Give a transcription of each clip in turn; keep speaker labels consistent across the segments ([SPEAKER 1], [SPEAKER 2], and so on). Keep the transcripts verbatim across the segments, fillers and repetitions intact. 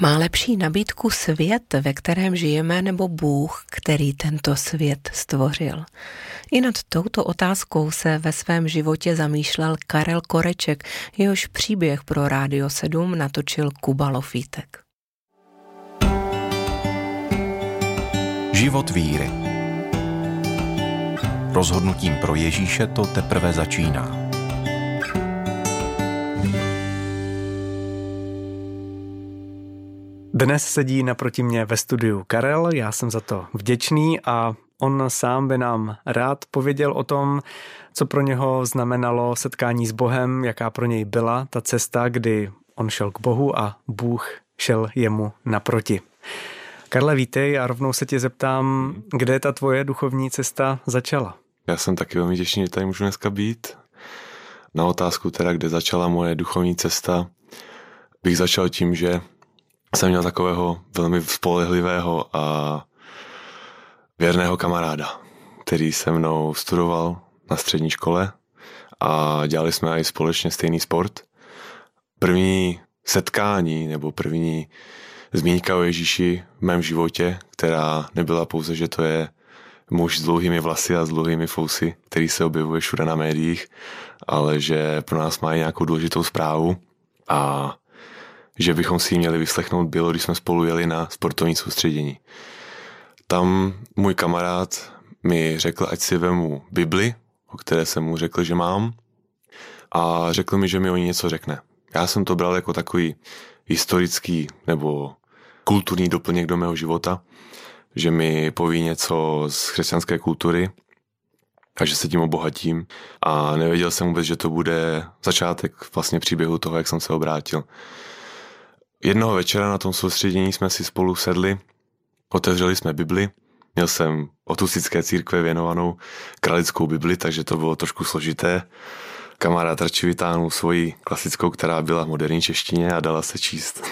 [SPEAKER 1] Má lepší nabídku svět, ve kterém žijeme, nebo Bůh, který tento svět stvořil? I nad touto otázkou se ve svém životě zamýšlel Karel Koreček, jehož příběh pro Rádio sedm natočil Kuba Lofítek.
[SPEAKER 2] Život víry. Rozhodnutím pro Ježíše to teprve začíná.
[SPEAKER 3] Dnes sedí naproti mě ve studiu Karel, já jsem za to vděčný a on sám by nám rád pověděl o tom, co pro něho znamenalo setkání s Bohem, jaká pro něj byla ta cesta, kdy on šel k Bohu a Bůh šel jemu naproti. Karle, vítej a rovnou se tě zeptám, kde ta tvoje duchovní cesta začala?
[SPEAKER 4] Já jsem taky velmi těšný, že tady můžu dneska být. Na otázku teda, kde začala moje duchovní cesta, bych začal tím, že jsem měl takového velmi spolehlivého a věrného kamaráda, který se mnou studoval na střední škole a dělali jsme i společně stejný sport. První setkání nebo první zmínka o Ježíši v mém životě, která nebyla pouze, že to je muž s dlouhými vlasy a s dlouhými fousy, který se objevuje všude na médiích, ale že pro nás má nějakou důležitou zprávu a že bychom si ji měli vyslechnout, bylo, když jsme spolu jeli na sportovní soustředění. Tam můj kamarád mi řekl, ať si vemu Bibli, o které jsem mu řekl, že mám, a řekl mi, že mi o ní něco řekne. Já jsem to bral jako takový historický nebo kulturní doplněk do mého života, že mi poví něco z křesťanské kultury a že se tím obohatím. A nevěděl jsem vůbec, že to bude začátek vlastně příběhu toho, jak jsem se obrátil. Jednoho večera na tom soustředění jsme si spolu sedli, otevřeli jsme Bibli, měl jsem od husitské církve věnovanou kralickou Bibli, takže to bylo trošku složité. Kamarád radši vytáhnul svoji klasickou, která byla v moderní češtině a dala se číst.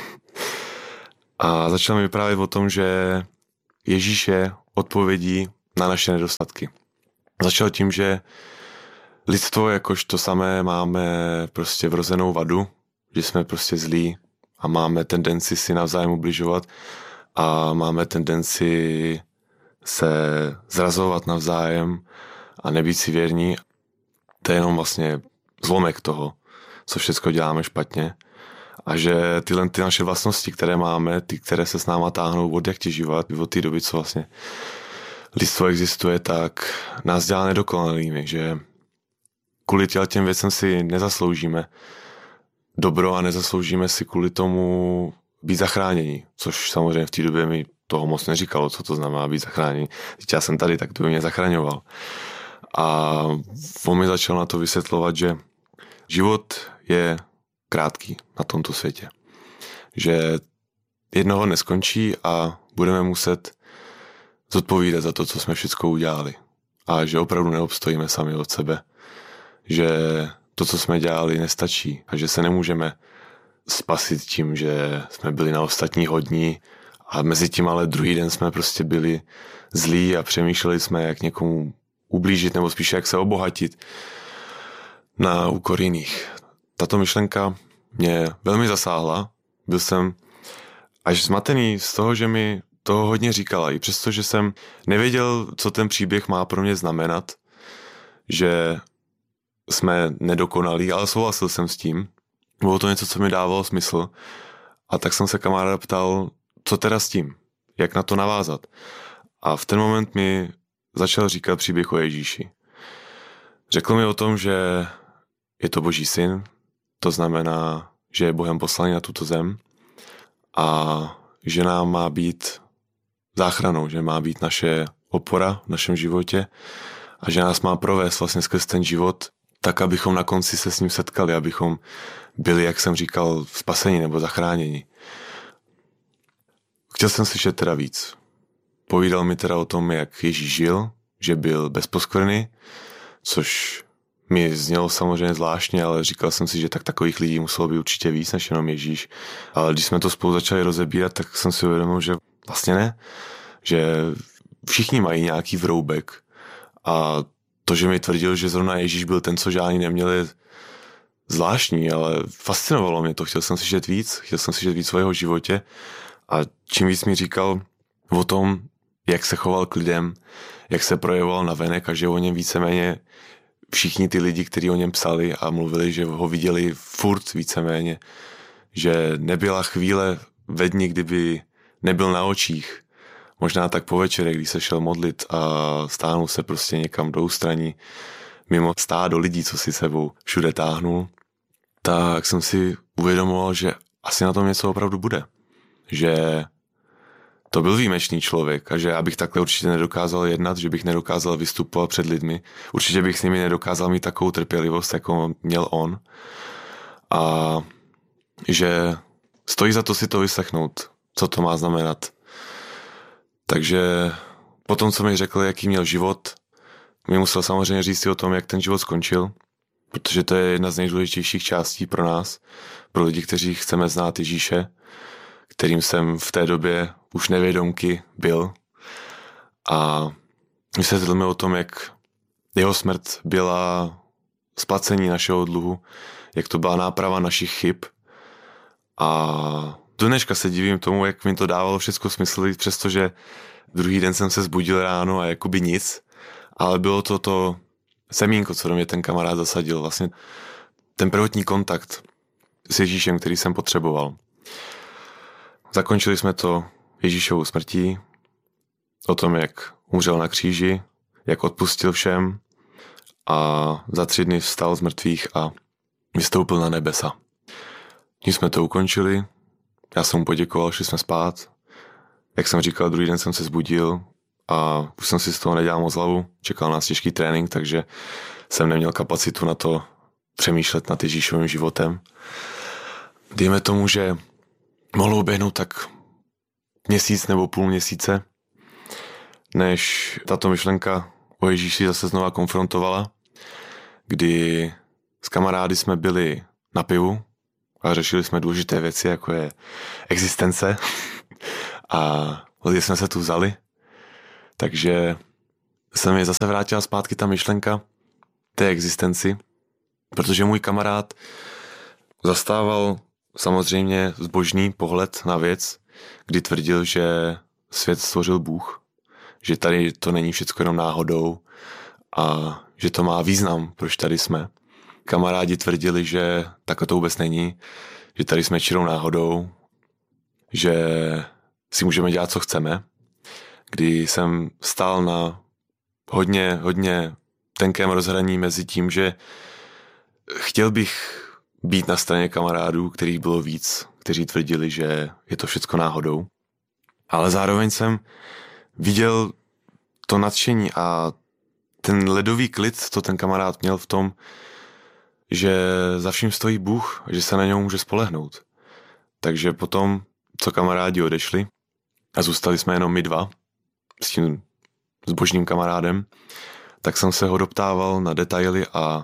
[SPEAKER 4] A začal mi vyprávět o tom, že Ježíš je odpovědí na naše nedostatky. Začal tím, že lidstvo jakož to samé máme prostě vrozenou vadu, že jsme prostě zlí a máme tendenci si navzájem ubližovat a máme tendenci se zrazovat navzájem a nebýt si věrní. To je jenom vlastně zlomek toho, co všechno děláme špatně. A že tyhle ty naše vlastnosti, které máme, ty, které se s náma táhnou od jak těživat, od té doby, co vlastně lidstvo existuje, tak nás dělá nedokonalými, že kvůli těm věcem si nezasloužíme dobro a nezasloužíme si kvůli tomu být zachráněni, což samozřejmě v té době mi toho moc neříkalo, co to znamená být zachráněni. Teď já jsem tady, tak to by mě zachraňoval. A on mi začal na to vysvětlovat, že život je krátký na tomto světě. Že jednoho neskončí a budeme muset zodpovídat za to, co jsme všechno udělali. A že opravdu neobstojíme sami od sebe. Že to, co jsme dělali, nestačí a že se nemůžeme spasit tím, že jsme byli na ostatní hodní a mezi tím ale druhý den jsme prostě byli zlí a přemýšleli jsme, jak někomu ublížit nebo spíše jak se obohatit na úkor jiných. Tato myšlenka mě velmi zasáhla. Byl jsem až zmatený z toho, že mi toho hodně říkala. I přesto, že jsem nevěděl, co ten příběh má pro mě znamenat, že jsme nedokonalí, ale souhlasil jsem s tím. Bylo to něco, co mi dávalo smysl. A tak jsem se kamaráda ptal, co teda s tím? Jak na to navázat? A v ten moment mi začal říkat příběh o Ježíši. Řekl mi o tom, že je to Boží syn, to znamená, že je Bohem poslaný na tuto zem a že nám má být záchranou, že má být naše opora v našem životě a že nás má provést vlastně skrz ten život tak, abychom na konci se s ním setkali, abychom byli, jak jsem říkal, spaseni nebo zachráněni. Chtěl jsem slyšet teda víc. Povídal mi teda o tom, jak Ježíš žil, že byl bez poskvrny, což mi znělo samozřejmě zvláštně, ale říkal jsem si, že tak takových lidí muselo být určitě víc než jenom Ježíš. Ale když jsme to spolu začali rozebírat, tak jsem si uvědomil, že vlastně ne. Že všichni mají nějaký vroubek. A to, že mi tvrdil, že zrovna Ježíš byl ten, co žádný neměli zvláštní, ale fascinovalo mě to. Chtěl jsem slyšet víc, chtěl jsem slyšet víc o jeho životě a čím víc mi říkal o tom, jak se choval k lidem, jak se projevoval navenek a že o něm víceméně všichni ty lidi, kteří o něm psali a mluvili, že ho viděli furt víceméně, že nebyla chvíle ve dni, kdyby nebyl na očích. Možná tak po večerech, když se šel modlit a stáhnul se prostě někam do ústraní, mimo stádo lidí, co si sebou všude táhnul, tak jsem si uvědomoval, že asi na tom něco opravdu bude. Že to byl výjimečný člověk a že abych takhle určitě nedokázal jednat, že bych nedokázal vystupovat před lidmi. Určitě bych s nimi nedokázal mít takovou trpělivost, jako měl on. A že stojí za to si to vyslechnout, co to má znamenat. Takže potom, co mi řekl, jaký měl život, mi musel samozřejmě říct si o tom, jak ten život skončil, protože to je jedna z nejdůležitějších částí pro nás, pro lidi, kteří chceme znát Ježíše, kterým jsem v té době už nevědomky byl. A vysvětlil mi o tom, jak jeho smrt byla splacení našeho dluhu, jak to byla náprava našich chyb. A do dneška se divím tomu, jak mi to dávalo všechno smysl, přestože druhý den jsem se zbudil ráno a jakoby nic, ale bylo to to semínko, co do mě ten kamarád zasadil, vlastně ten prvotní kontakt s Ježíšem, který jsem potřeboval. Zakončili jsme to Ježíšovou smrtí, o tom, jak umřel na kříži, jak odpustil všem a za tři dny vstal z mrtvých a vystoupil na nebesa. Když jsme to ukončili, já jsem mu poděkoval, šli jsme spát. Jak jsem říkal, druhý den jsem se zbudil a už jsem si z toho nedělal moc hlavu. Čekal nás těžký trénink, takže jsem neměl kapacitu na to přemýšlet nad Ježíšovým životem. Dejme tomu, že mohlo uběhnout tak měsíc nebo půl měsíce, než tato myšlenka o Ježíši zase znova konfrontovala, kdy s kamarády jsme byli na pivu a řešili jsme důležité věci, jako je existence a lidi jsme se tu vzali, takže se mi zase vrátila zpátky ta myšlenka té existenci, protože můj kamarád zastával samozřejmě zbožný pohled na věc, kdy tvrdil, že svět stvořil Bůh, že tady to není všechno jenom náhodou a že to má význam, proč tady jsme. Kamarádi tvrdili, že takhle to vůbec není, že tady jsme čirou náhodou, že si můžeme dělat, co chceme. Kdy jsem stál na hodně, hodně tenkém rozhraní mezi tím, že chtěl bych být na straně kamarádů, kterých bylo víc, kteří tvrdili, že je to všecko náhodou. Ale zároveň jsem viděl to nadšení a ten ledový klid, co ten kamarád měl v tom, že za vším stojí Bůh, že se na něj může spolehnout. Takže potom, co kamarádi odešli a zůstali jsme jenom my dva s tím zbožným kamarádem, tak jsem se ho doptával na detaily a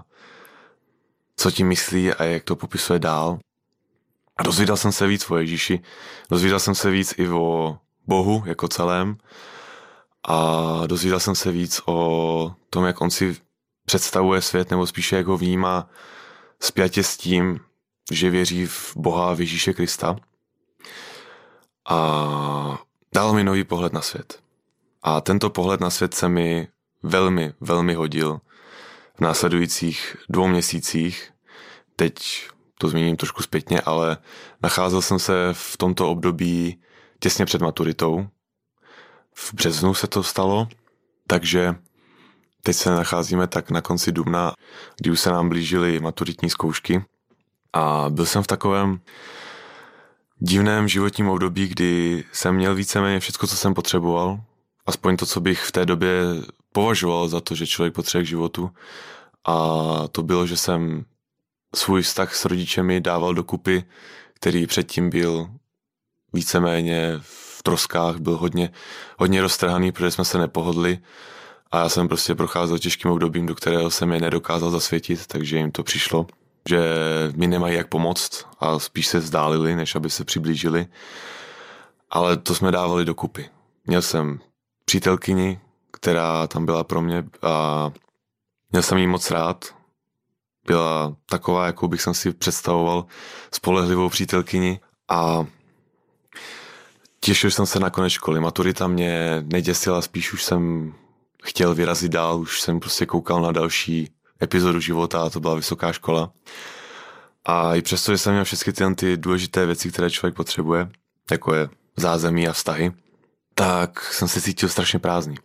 [SPEAKER 4] co tím myslí a jak to popisuje dál. A dozvěděl jsem se víc o Ježíši, dozvěděl jsem se víc i o Bohu jako celém a dozvěděl jsem se víc o tom, jak on si představuje svět, nebo spíše jak ho vnímá spjatě s tím, že věří v Boha, v Ježíše Krista. A dal mi nový pohled na svět. A tento pohled na svět se mi velmi, velmi hodil v následujících dvou měsících. Teď to zmíním trošku zpětně, ale nacházel jsem se v tomto období těsně před maturitou. V březnu se to stalo, takže teď se nacházíme tak na konci dubna, kdy už se nám blížily maturitní zkoušky a byl jsem v takovém divném životním období, kdy jsem měl víceméně všechno, co jsem potřeboval, aspoň to, co bych v té době považoval za to, že člověk potřebuje k životu, a to bylo, že jsem svůj vztah s rodičemi dával dokupy, který předtím byl víceméně v troskách, byl hodně, hodně roztrhaný, protože jsme se nepohodli a já jsem prostě procházel těžkým obdobím, do kterého jsem je nedokázal zasvětit, takže jim to přišlo, že mi nemají jak pomoct a spíš se vzdálili, než aby se přiblížili, ale to jsme dávali dokupy. Měl jsem přítelkyni, která tam byla pro mě a měl jsem jí moc rád. byla taková, jakou bych si představoval, spolehlivou přítelkyni a těšil jsem se na konec školy. Maturita mě neděsila, spíš už jsem chtěl vyrazit dál, už jsem prostě koukal na další epizodu života a to byla vysoká škola. A i přesto, že jsem měl všechny ty, ty důležité věci, které člověk potřebuje, jako je zázemí a vztahy, tak jsem se cítil strašně prázdný.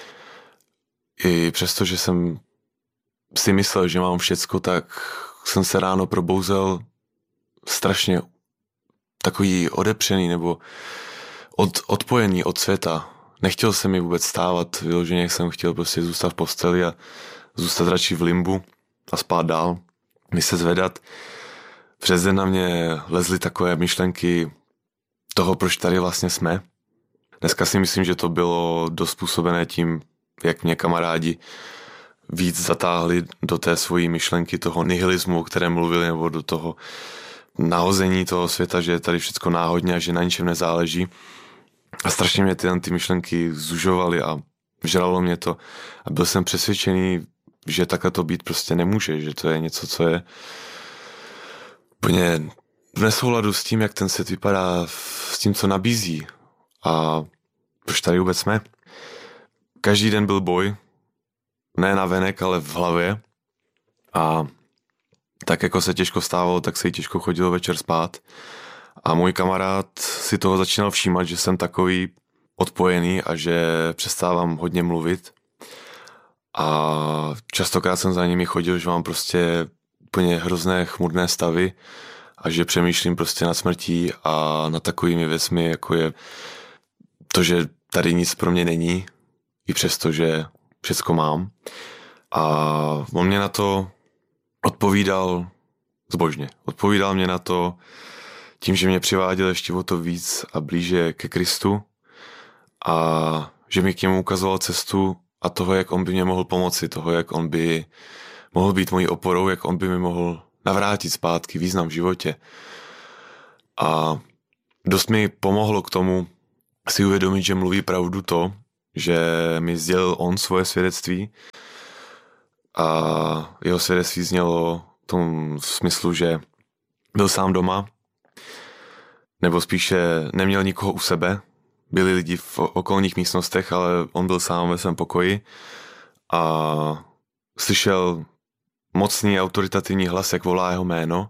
[SPEAKER 4] I přesto, že jsem si myslel, že mám všecko, tak jsem se ráno probouzel strašně takový odepřený nebo od, odpojený od světa. Nechtěl jsem mi vůbec stávat, vyloženě jsem chtěl prostě zůstat v posteli a zůstat radši v limbu a spát dál, mi se zvedat. Přes den na mě lezly takové myšlenky toho, proč tady vlastně jsme. Dneska si myslím, že to bylo dost způsobené tím, jak mě kamarádi víc zatáhli do té svojí myšlenky toho nihilismu, o kterém mluvili, nebo do toho nahození toho světa, že je tady všechno náhodně a že na ničem nezáleží. A strašně mě ty, ty myšlenky zužovaly a žralo mě to. A byl jsem přesvědčený, že takhle to být prostě nemůže, že to je něco, co je úplně v nesouladu s tím, jak ten svět vypadá, s tím, co nabízí. A proč tady vůbec jsme? Každý den byl boj, ne na venek, ale v hlavě. A tak jako se těžko stávalo, tak se jí těžko chodilo večer spát. A můj kamarád si toho začínal všímat, že jsem takový odpojený a že přestávám hodně mluvit. A častokrát jsem za nimi chodil, že mám prostě úplně hrozné chmurné stavy a že přemýšlím prostě nad smrtí a nad takovými věcmi, jako je to, že tady nic pro mě není, i přesto, že všecko mám. A on mě na to odpovídal zbožně. Odpovídal mě na to tím, že mě přiváděl ještě o to víc a blíže ke Kristu a že mi k němu ukazoval cestu a toho, jak on by mě mohl pomoci, toho, jak on by mohl být mojí oporou, jak on by mi mohl navrátit zpátky význam v životě. A dost mi pomohlo k tomu si uvědomit, že mluví pravdu to, že mi sdělil on svoje svědectví a jeho svědectví znělo v tom smyslu, že byl sám doma, nebo spíše neměl nikoho u sebe. Byli lidi v okolních místnostech, ale on byl sám ve svém pokoji a slyšel mocný autoritativní hlas, jak volá jeho jméno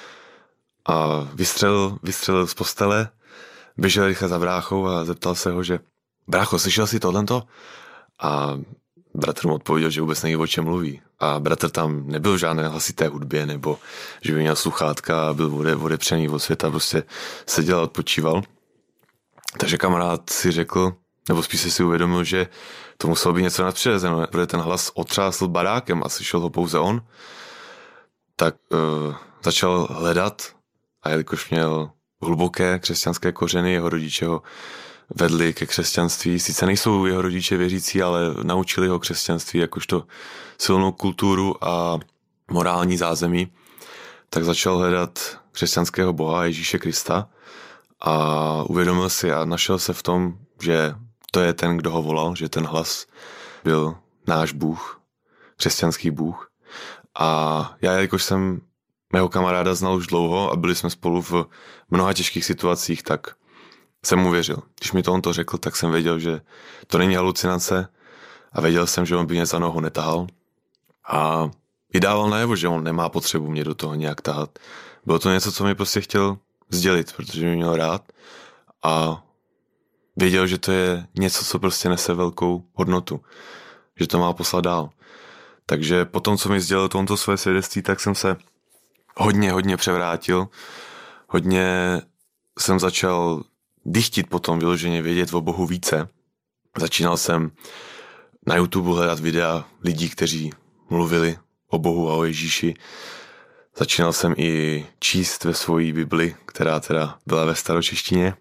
[SPEAKER 4] a vystřelil, vystřelil z postele, běžel rychle za bráchou a zeptal se ho, že brácho, slyšel jsi tohleto? A bratr mu odpověděl, že vůbec neví, o čem mluví. A bratr tam nebyl v žádné hlasité hudbě, nebo že by měl sluchátka a byl ode, odepřený od světa, prostě seděl a odpočíval. Takže kamarád si řekl, nebo spíš si uvědomil, že to muselo být něco nadpřirozeného, protože ten hlas otřásl barákem a slyšel ho pouze on. Tak uh, začal hledat a jelikož měl hluboké křesťanské kořeny, jeho rodiče ho vedli ke křesťanství. Sice nejsou jeho rodiče věřící, ale naučili ho křesťanství jakožto silnou kulturu a morální zázemí. Tak začal hledat křesťanského Boha Ježíše Krista a uvědomil si a našel se v tom, že to je ten, kdo ho volal, že ten hlas byl náš Bůh, křesťanský Bůh. A já, jakož jsem mého kamaráda znal už dlouho a byli jsme spolu v mnoha těžkých situacích, tak jsem mu věřil. Když mi to on to řekl, tak jsem věděl, že to není halucinace a věděl jsem, že on by mě za nohu netahal. A i dával najevo, že on nemá potřebu mě do toho nějak tahat. Bylo to něco, co mi prostě chtěl sdělit, protože mě měl rád a věděl, že to je něco, co prostě nese velkou hodnotu, že to má poslat dál. Takže po tom, co mi sdělil tomto své svědectví, tak jsem se hodně, hodně převrátil. Hodně jsem začal dychtit potom vyloženě vědět o Bohu více. Začínal jsem na YouTube hledat videa lidí, kteří mluvili o Bohu a o Ježíši. Začínal jsem i číst ve svojí Bibli, která teda byla ve staročeštině.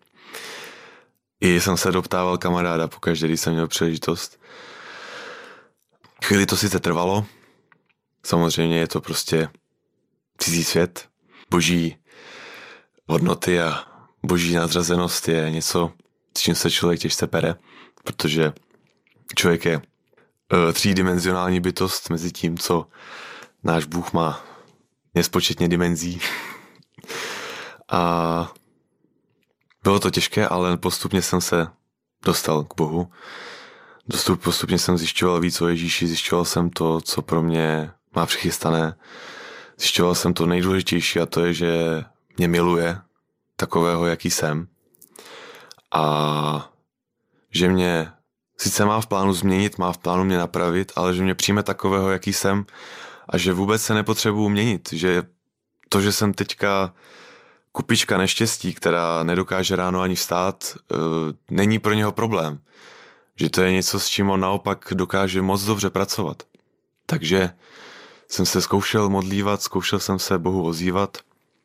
[SPEAKER 4] I jsem se doptával kamaráda pokaždé, když jsem měl příležitost. Chvíli to sice trvalo. Samozřejmě je to prostě cizí svět. Boží hodnoty a boží nadřazenost je něco, s čím se člověk těžce pere, protože člověk je třídimenzionální bytost mezi tím, co náš Bůh má nespočetně dimenzí. A bylo to těžké, ale postupně jsem se dostal k Bohu. Dostup, postupně jsem zjišťoval víc o Ježíši, zjišťoval jsem to, co pro mě má přichystané. Zjišťoval jsem to nejdůležitější a to je, že mě miluje takového, jaký jsem. A že mě sice má v plánu změnit, má v plánu mě napravit, ale že mě přijme takového, jaký jsem a že vůbec se nepotřebuju měnit. Že to, že jsem teďka kupička neštěstí, která nedokáže ráno ani vstát, není pro něho problém. Že to je něco, s čím on naopak dokáže moc dobře pracovat. Takže jsem se zkoušel modlívat, zkoušel jsem se Bohu ozývat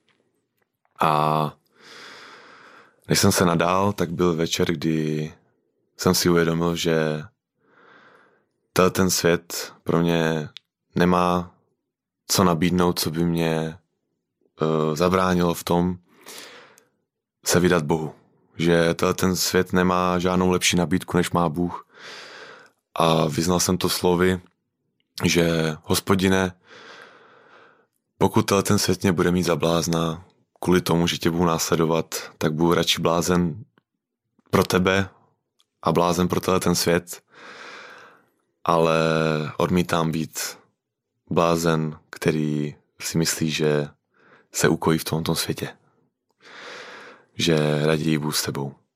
[SPEAKER 4] a než jsem se nadál, tak byl večer, kdy jsem si uvědomil, že ten svět pro mě nemá co nabídnout, co by mě uh, zabránilo v tom se vydat Bohu. Že ten svět nemá žádnou lepší nabídku, než má Bůh. A vyznal jsem to slovy, že Hospodine, pokud ten svět mě bude mít za blázna, kvůli tomu, že tě budu následovat, tak budu radši blázen pro tebe a blázen pro tenhle ten svět, ale odmítám být blázen, který si myslí, že se ukojí v tomto světě. Že raději budu s tebou.